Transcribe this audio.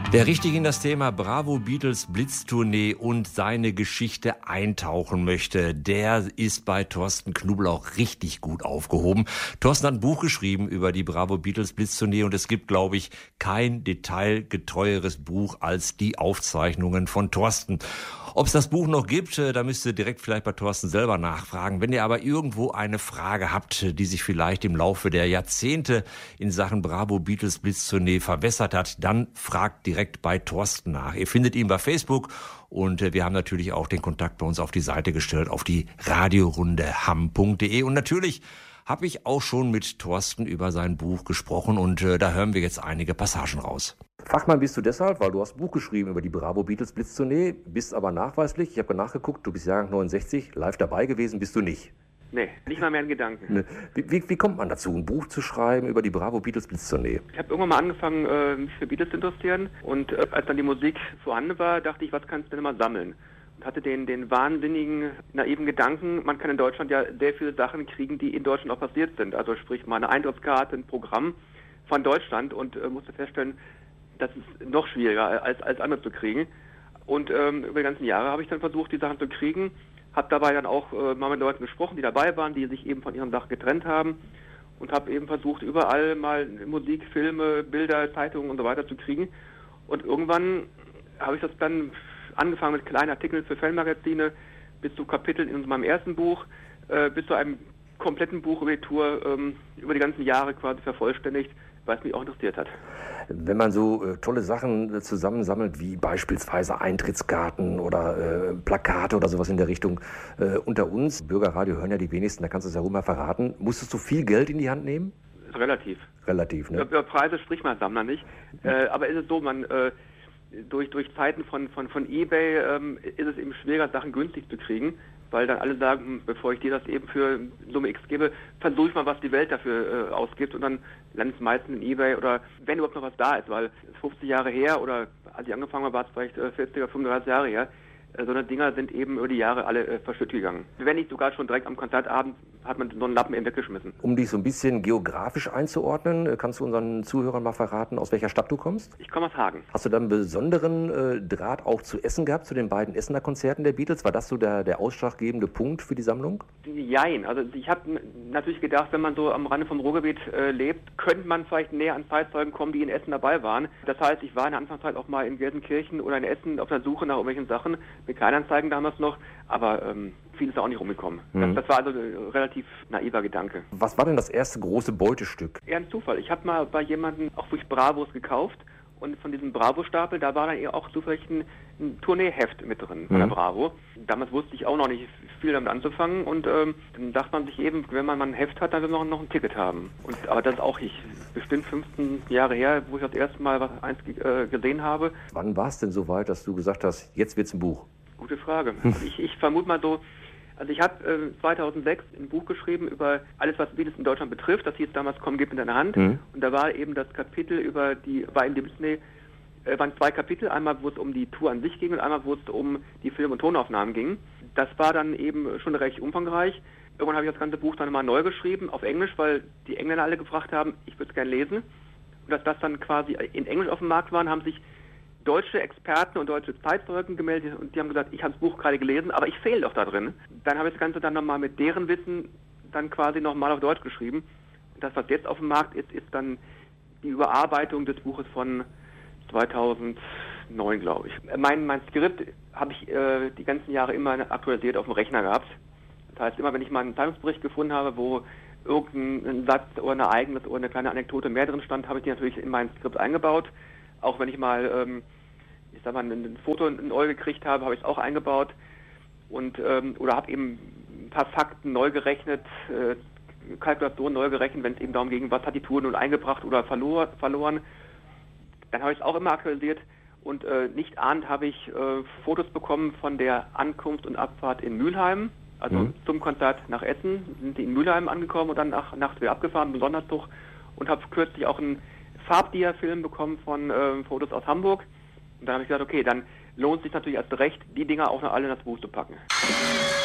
Wer richtig in das Thema Bravo Beatles Blitztournee und seine Geschichte eintauchen möchte, der ist bei Thorsten Knubel richtig gut aufgehoben. Thorsten hat ein Buch geschrieben über die Bravo Beatles Blitztournee und es gibt, glaube ich, kein detailgetreueres Buch als die Aufzeichnungen von Thorsten. Ob es das Buch noch gibt, da müsst ihr direkt vielleicht bei Thorsten selber nachfragen. Wenn ihr aber irgendwo eine Frage habt, die sich vielleicht im Laufe der Jahrzehnte in Sachen Bravo Beatles Blitztournee verwässert hat, dann fragt direkt bei Thorsten nach. Ihr findet ihn bei Facebook und wir haben natürlich auch den Kontakt bei uns auf die Seite gestellt, auf die radiorundehamm.de. Und natürlich habe ich auch schon mit Thorsten über sein Buch gesprochen und da hören wir jetzt einige Passagen raus. Fachmann bist du deshalb, weil du hast ein Buch geschrieben über die Bravo Beatles Blitztournee, bist aber nachweislich, ich habe nachgeguckt, du bist Jahrgang 69, live dabei gewesen bist du nicht. Nee, nicht mal mehr in Gedanken. Ne. Wie kommt man dazu, ein Buch zu schreiben über die Bravo Beatles Blitztournee? Ich habe irgendwann mal angefangen, mich für Beatles zu interessieren und als dann die Musik vorhanden war, dachte ich, was kannst du denn mal sammeln? Und hatte den wahnsinnigen, naiven Gedanken, man kann in Deutschland ja sehr viele Sachen kriegen, die in Deutschland auch passiert sind. Also sprich mal eine Eintrittskarte, ein Programm von Deutschland und musste feststellen, das ist noch schwieriger als andere zu kriegen. Und über die ganzen Jahre habe ich dann versucht, die Sachen zu kriegen. Habe dabei dann auch mal mit Leuten gesprochen, die dabei waren, die sich eben von ihren Sachen getrennt haben. Und habe eben versucht, überall mal Musik, Filme, Bilder, Zeitungen und so weiter zu kriegen. Und irgendwann habe ich das dann angefangen mit kleinen Artikeln für Fanmagazine, bis zu Kapiteln in meinem ersten Buch, bis zu einem kompletten Buch über die Tour, über die ganzen Jahre quasi vervollständigt, weil es mich auch interessiert hat. Wenn man so tolle Sachen zusammensammelt, wie beispielsweise Eintrittskarten oder Plakate oder sowas in der Richtung, unter uns, Bürgerradio hören ja die wenigsten, da kannst du es ja ruhig mal verraten, musstest du viel Geld in die Hand nehmen? Relativ. Relativ, ne? Über Preise spricht man als Sammler nicht. Aber ist es so, man durch Zeiten von eBay ist es eben schwerer, Sachen günstig zu kriegen, weil dann alle sagen, bevor ich dir das eben für Summe X gebe, versuche ich mal, was die Welt dafür ausgibt und dann landet es meistens in eBay oder wenn überhaupt noch was da ist, weil es ist 50 Jahre her oder als ich angefangen habe, war es vielleicht 40 oder 35 Jahre her. So eine Dinger sind eben über die Jahre alle verschüttet gegangen. Wenn nicht sogar schon direkt am Konzertabend hat man so einen Lappen eben weggeschmissen. Um dich so ein bisschen geografisch einzuordnen, kannst du unseren Zuhörern mal verraten, aus welcher Stadt du kommst? Ich komme aus Hagen. Hast du dann einen besonderen Draht auch zu Essen gehabt, zu den beiden Essener Konzerten der Beatles? War das so der ausschlaggebende Punkt für die Sammlung? Jein. Also ich habe natürlich gedacht, wenn man so am Rande vom Ruhrgebiet lebt, könnte man vielleicht näher an Zeitzeugen kommen, die in Essen dabei waren. Das heißt, ich war in der Anfangszeit auch mal in Gelsenkirchen oder in Essen auf der Suche nach irgendwelchen Sachen, mit Kleinanzeigen damals noch, aber viel ist da auch nicht rumgekommen. Das war also ein relativ naiver Gedanke. Was war denn das erste große Beutestück? Eher ein Zufall. Ich habe mal bei jemandem auch durch Bravos gekauft und von diesem Bravo-Stapel, da war dann eher auch zufällig ein Tourneeheft mit drin von der Bravo. Damals wusste ich auch noch nicht viel damit anzufangen und dann dachte man sich eben, wenn man mal ein Heft hat, dann will man noch ein Ticket haben. Aber das ist auch bestimmt 15 Jahre her, wo ich das erste Mal eins gesehen habe. Wann war es denn so weit, dass du gesagt hast, jetzt wird's ein Buch? Gute Frage. Ich vermute mal so, also ich habe 2006 ein Buch geschrieben über alles, was Beatles in Deutschland betrifft. Das hieß damals Komm, gib in deine Hand. Und da war eben das Kapitel war in dem Disney, waren zwei Kapitel. Einmal, wo es um die Tour an sich ging und einmal, wo es um die Film- und Tonaufnahmen ging. Das war dann eben schon recht umfangreich. Irgendwann habe ich das ganze Buch dann mal neu geschrieben, auf Englisch, weil die Engländer alle gefragt haben, ich würde es gerne lesen. Und dass das dann quasi in Englisch auf dem Markt war, haben sich deutsche Experten und deutsche Zeitzeugen gemeldet und die haben gesagt, ich habe das Buch gerade gelesen, aber ich fehle doch da drin. Dann habe ich das Ganze dann nochmal mit deren Wissen dann quasi nochmal auf Deutsch geschrieben. Und das, was jetzt auf dem Markt ist, ist dann die Überarbeitung des Buches von 2009, glaube ich. Mein Skript habe ich die ganzen Jahre immer aktualisiert auf dem Rechner gehabt. Das heißt, immer wenn ich mal einen Zeitungsbericht gefunden habe, wo irgendein Satz oder ein Ereignis oder eine kleine Anekdote mehr drin stand, habe ich die natürlich in mein Skript eingebaut. Auch wenn ich mal ein Foto neu gekriegt habe, habe ich es auch eingebaut und oder habe eben ein paar Fakten neu gerechnet, Kalkulationen neu gerechnet, wenn es eben darum ging, was hat die Tour nun eingebracht oder verloren. Dann habe ich es auch immer aktualisiert und nicht ahnend habe ich Fotos bekommen von der Ankunft und Abfahrt in Mülheim, also zum Konzert nach Essen, sind die in Mülheim angekommen und dann nachts wieder abgefahren, im Sonderzug und habe kürzlich auch einen Farbdia-Film bekommen von Fotos aus Hamburg. Und dann habe ich gesagt, okay, dann lohnt es sich natürlich erst recht, die Dinger auch noch alle in das Buch zu packen.